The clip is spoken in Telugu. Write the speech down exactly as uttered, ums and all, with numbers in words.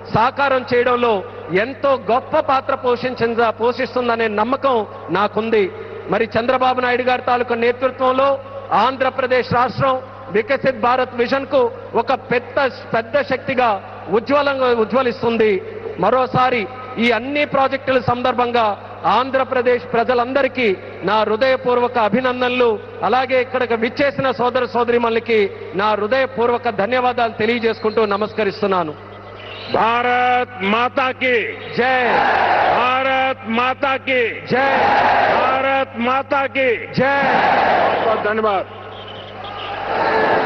సాకారం చేయడంలో ఎంతో గొప్ప పాత్ర పోషించిందా పోషిస్తుందనే నమ్మకం నాకుంది. మరి చంద్రబాబు నాయుడు గారి తాలూకు నేతృత్వంలో ఆంధ్రప్రదేశ్ రాష్ట్రం వికసిత్ భారత్ విజన్ కు ఒక పెద్ద పెద్ద శక్తిగా ఉజ్వలంగా ఉజ్వలిస్తుంది. మరోసారి ఈ అన్ని ప్రాజెక్టుల సందర్భంగా ఆంధ్రప్రదేశ్ ప్రజలందరికీ నా హృదయపూర్వక అభినందనలు, అలాగే ఇక్కడికి విచ్చేసిన సోదర సోదరిమణులకి నా హృదయపూర్వక ధన్యవాదాలు తెలియజేసుకుంటూ నమస్కరిస్తున్నాను. भारत माता की జై, भारत माता की జై, भारत माता की జై. बहुत धन्यवाद.